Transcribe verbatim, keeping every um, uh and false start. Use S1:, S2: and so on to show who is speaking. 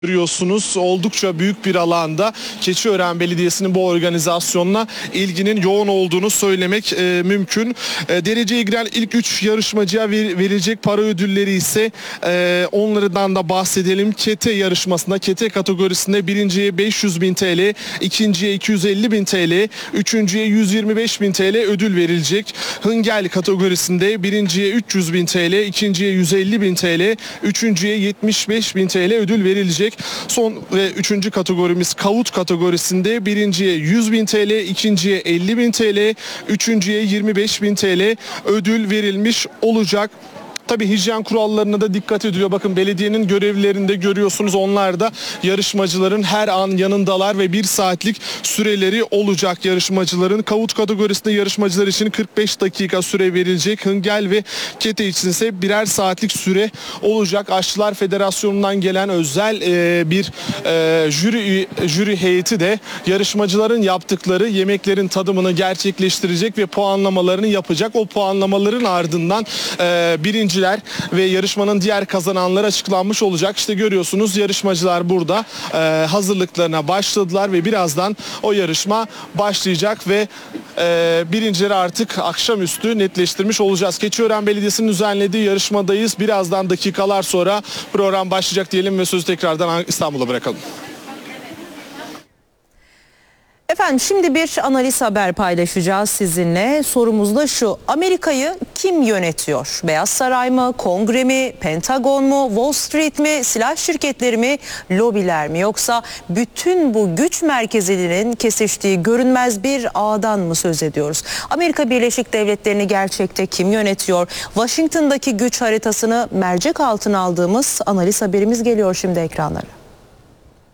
S1: Görüyorsunuz oldukça büyük bir alanda Keçiören Belediyesi'nin bu organizasyonla ilginin yoğun olduğunu söylemek e, mümkün. E, dereceye giren ilk üç yarışmacıya ver, verilecek para ödülleri ise e, onlardan da bahsedelim. Kete yarışmasında, Kete kategorisinde birinciye beş yüz bin T L, ikinciye iki yüz elli bin T L, üçüncüye yüz yirmi beş bin T L ödül verilecek. Hıngel kategorisinde birinciye üç yüz bin T L, ikinciye yüz elli bin T L, üçüncüye yetmiş beş bin T L ödül verilecek. Son ve üçüncü kategorimiz Kavut kategorisinde birinciye yüz bin T L, ikinciye elli bin T L, üçüncüye yirmi beş bin T L ödül verilmiş olacak. Tabii hijyen kurallarına da dikkat ediliyor. Bakın belediyenin görevlilerinde görüyorsunuz, onlar da yarışmacıların her an yanındalar ve bir saatlik süreleri olacak yarışmacıların. Kavut kategorisinde yarışmacılar için kırk beş dakika süre verilecek. Hıngel ve Kete için ise birer saatlik süre olacak. Aşçılar Federasyonu'ndan gelen özel e, bir e, jüri, jüri heyeti de yarışmacıların yaptıkları yemeklerin tadımını gerçekleştirecek ve puanlamalarını yapacak. O puanlamaların ardından e, birinci ve yarışmanın diğer kazananları açıklanmış olacak. İşte görüyorsunuz yarışmacılar burada e, hazırlıklarına başladılar ve birazdan o yarışma başlayacak ve e, birincileri artık akşamüstü netleştirmiş olacağız. Keçiören Belediyesi'nin düzenlediği yarışmadayız. Birazdan dakikalar sonra program başlayacak diyelim ve sözü tekrardan İstanbul'a bırakalım.
S2: Efendim şimdi bir analiz haber paylaşacağız sizinle. Sorumuz da şu: Amerika'yı kim yönetiyor? Beyaz Saray mı, Kongre mi, Pentagon mu, Wall Street mi, silah şirketleri mi, lobiler mi? Yoksa bütün bu güç merkezlerinin kesiştiği görünmez bir ağdan mı söz ediyoruz? Amerika Birleşik Devletleri'ni gerçekte kim yönetiyor? Washington'daki güç haritasını mercek altına aldığımız analiz haberimiz geliyor şimdi ekranlara.